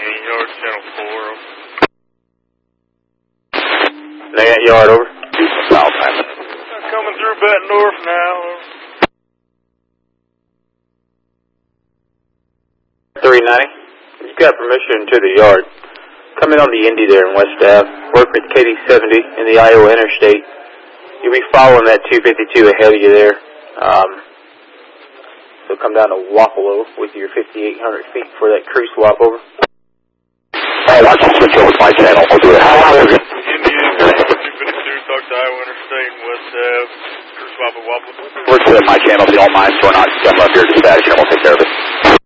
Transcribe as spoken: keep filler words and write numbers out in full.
eight yard, channel four. Nagant yard, over. South, man. Coming through Baton North now. three ninety. You've got permission to the yard. Come in on the Indy there in West Ave. Work with K D seventy in the Iowa Interstate. You'll be following that two fifty-two ahead of you there. Um, so come down to Wapello with your fifty-eight hundred feet for that crew swap, over. Hey, watch you switch over to my channel. I'll do it. How long is it? Indy two fifty-two, talk to Iowa Interstate in West Ave. Crew swap at Wapello. Let's do it. My channel, if you don't mind, so we're not jumping up here dispatch, and we'll take care of it.